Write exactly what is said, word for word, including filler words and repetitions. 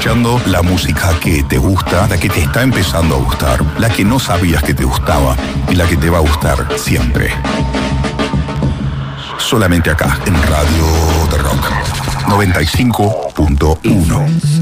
escuchando la música que te gusta, la que te está empezando a gustar, la que no sabías que te gustaba y la que te va a gustar siempre. Solamente acá, en Radio de Rock noventa y cinco punto uno.